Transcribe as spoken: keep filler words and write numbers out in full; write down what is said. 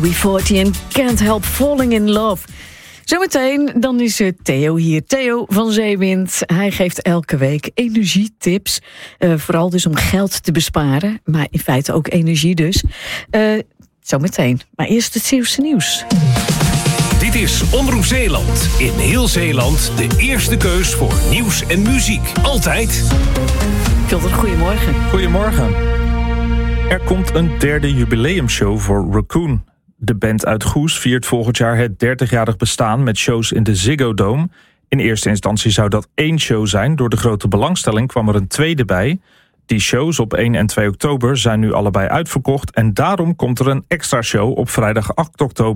We veertig en Can't Help Falling in Love. Zometeen, dan is uh, Theo hier. Theo van Zeewind. Hij geeft elke week energietips. Uh, vooral dus om geld te besparen. Maar in feite ook energie dus. Uh, zometeen. Maar eerst het Zeeuwse nieuws. Dit is Omroep Zeeland. In heel Zeeland de eerste keus voor nieuws en muziek. Altijd. Kilder, goedemorgen. Goedemorgen. Er komt een derde jubileumshow voor Raccoon. De band uit Goes viert volgend jaar het dertigjarig bestaan met shows in de Ziggo Dome. In eerste instantie zou dat één show zijn. Door de grote belangstelling kwam er een tweede bij. Die shows op één en twee oktober zijn nu allebei uitverkocht en daarom komt er een extra show op vrijdag acht oktober.